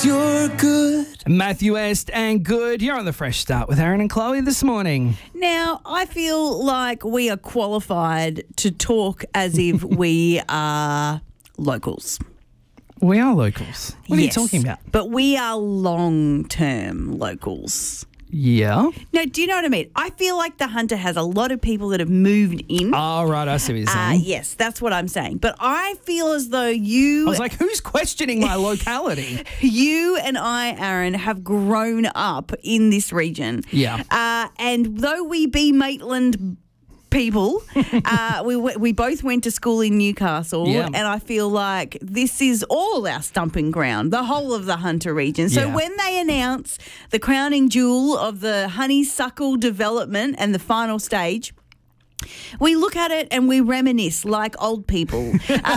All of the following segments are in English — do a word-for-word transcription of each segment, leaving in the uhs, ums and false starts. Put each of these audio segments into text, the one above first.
you're good. Matthew West and Good. You're on the Fresh Start with Aaron and Chloe this morning. Now, I feel like we are qualified to talk as if we are locals. We are locals. What Yes, are you talking about? But we are long-term locals. Yeah. Now, do you know what I mean? I feel like the Hunter has a lot of people that have moved in. Oh, right. I see what you're Uh, saying. yes, that's what I'm saying. But I feel as though you... I was like, who's questioning my locality? You and I, Aaron, have grown up in this region. Yeah. Uh, and though we be Maitland people, uh, we we both went to school in Newcastle, Yeah. and I feel like this is all our stumping ground, the whole of the Hunter region. So Yeah. when they announce the crowning jewel of the honeysuckle development and the final stage, we look at it and we reminisce like old people uh,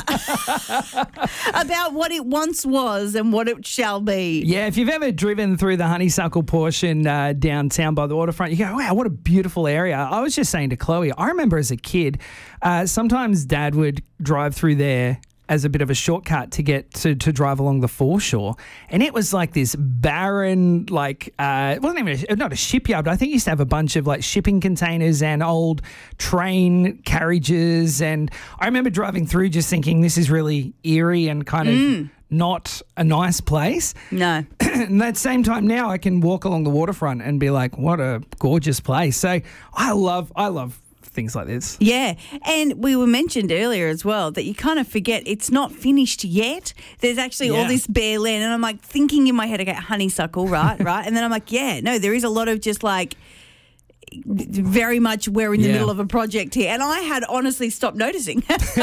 about what it once was and what it shall be. Yeah, if you've ever driven through the honeysuckle portion uh, downtown by the waterfront, you go, wow, what a beautiful area. I was just saying to Chloe, I remember as a kid, uh, sometimes Dad would drive through there as a bit of a shortcut to get to, to drive along the foreshore. And it was like this barren, like, uh, it wasn't even, a, not a shipyard, but I think it used to have a bunch of like shipping containers and old train carriages. And I remember driving through just thinking this is really eerie and kind of Mm. not a nice place. No. And at the same time now I can walk along the waterfront and be like, what a gorgeous place. So I love, I love things like this. Yeah, and we were mentioned earlier as well that you kind of forget it's not finished yet. There's actually all Yeah. this bare land, and I'm like thinking in my head, okay, honeysuckle, right, right, and then I'm like, yeah, no, there is a lot of just like very much we're in the Yeah. middle of a project here, and I had honestly stopped noticing.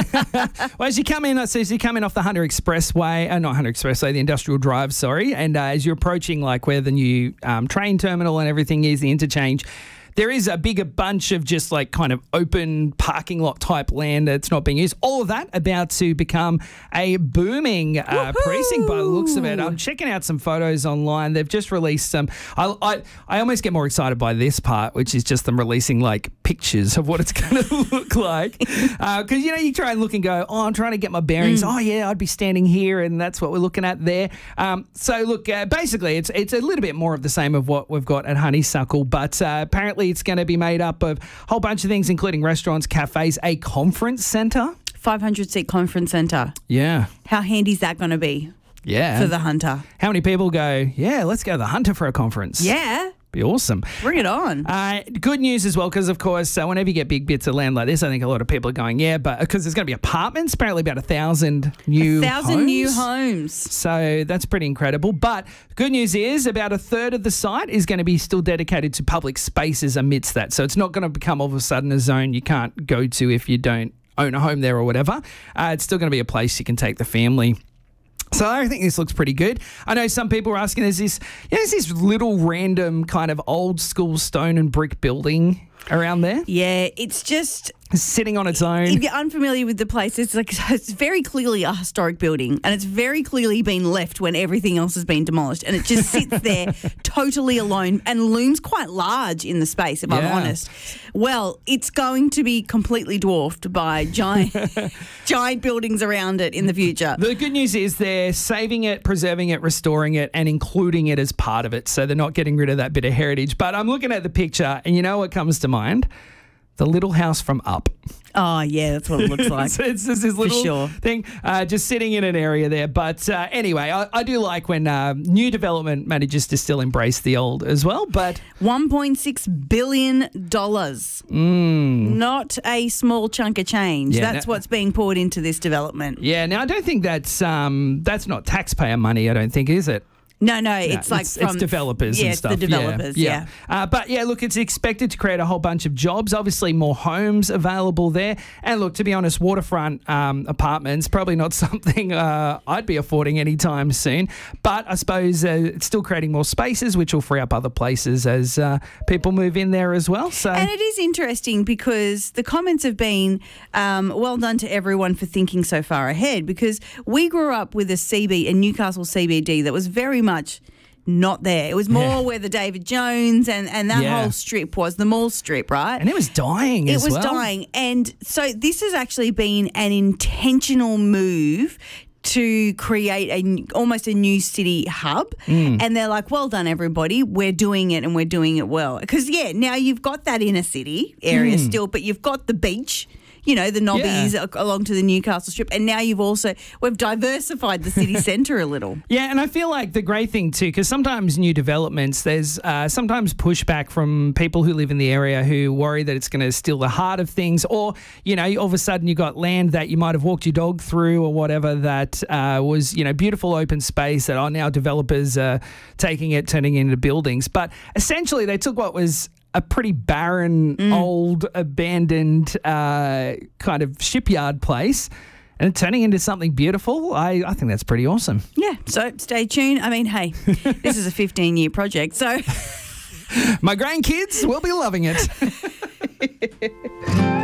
Well, as you come in, so as you come in off the Hunter Expressway, uh, not Hunter Expressway, the Industrial Drive, sorry, and uh, as you're approaching like where the new um, train terminal and everything is, the interchange, there is a bigger bunch of just like kind of open parking lot type land that's not being used. All of that about to become a booming uh, precinct by the looks of it. I'm checking out some photos online. They've just released some. I, I, I almost get more excited by this part, which is just them releasing like pictures of what it's going to look like. Because, uh, you know, you try and look and go, oh, I'm trying to get my bearings. Mm. Oh, yeah, I'd be standing here, and that's what we're looking at there. Um, so, look, uh, basically, it's it's a little bit more of the same of what we've got at Honeysuckle, but uh, apparently it's going to be made up of a whole bunch of things, including restaurants, cafes, a conference centre. five hundred seat conference centre. Yeah. How handy is that going to be Yeah. for the Hunter? How many people go, yeah, let's go to the Hunter for a conference? Yeah, Be awesome. bring it on. Uh, good news as well, because of course, uh, whenever you get big bits of land like this, I think a lot of people are going, yeah, but because there's going to be apartments, apparently about a thousand new Thousand homes. new homes. So that's pretty incredible. But good news is about a third of the site is going to be still dedicated to public spaces amidst that. So it's not going to become all of a sudden a zone you can't go to if you don't own a home there or whatever. Uh, it's still going to be a place you can take the family. So I think this looks pretty good. I know some people are asking, there's this, you know, there's this little random kind of old school stone and brick building around there, Yeah, it's just... sitting on its own. If you're unfamiliar with the place, it's like it's very clearly a historic building, and it's very clearly been left when everything else has been demolished, and it just sits there totally alone and looms quite large in the space, if I'm Yeah. honest. Well, it's going to be completely dwarfed by giant giant buildings around it in the future. The good news is they're saving it, preserving it, restoring it, and including it as part of it. So they're not getting rid of that bit of heritage. But I'm looking at the picture, and you know what comes to mind? The Little House from Up. Oh, yeah, that's what it looks like. So it's just this little sure. thing uh, just sitting in an area there. But uh, anyway, I, I do like when uh, new development manages to still embrace the old as well. But one point six billion dollars. mm, Not a small chunk of change. Yeah, That's no- what's being poured into this development. yeah, now I don't think that's um, that's not taxpayer money, I don't think, is it? No, no, No, it's like it's, from it's developers yeah, and it's stuff. the developers, yeah. Uh, but yeah, look, it's expected to create a whole bunch of jobs. Obviously, more homes available there. And look, to be honest, waterfront um, apartments probably not something uh, I'd be affording anytime soon. But I suppose uh, it's still creating more spaces, which will free up other places as uh, people move in there as well. So And it is interesting because the comments have been um, well done to everyone for thinking so far ahead, because we grew up with a C B, a Newcastle C B D that was very much not there. It was more Yeah. where the David Jones and, and that Yeah. whole strip was, the mall strip, right? and it was dying It as was well. dying. And so this has actually been an intentional move to create a n- almost a new city hub, Mm. and they're like, well done everybody, we're doing it and we're doing it well. Because yeah, now you've got that inner city area Mm. still, but you've got the beach, you know, the Nobbies Yeah. a- along to the Newcastle Strip, and now you've also, we've diversified the city centre a little. Yeah, and I feel like the great thing too, because sometimes new developments, there's uh, sometimes pushback from people who live in the area who worry that it's going to steal the heart of things, or, you know, all of a sudden you got land that you might have walked your dog through or whatever that uh, was, you know, beautiful open space that are now developers uh, taking it, turning it into buildings. But essentially they took what was a pretty barren, Mm. old, abandoned uh, kind of shipyard place and turning into something beautiful. I, I think that's pretty awesome. Yeah, so stay tuned. I mean, hey, this is a fifteen-year project, so... My grandkids will be loving it.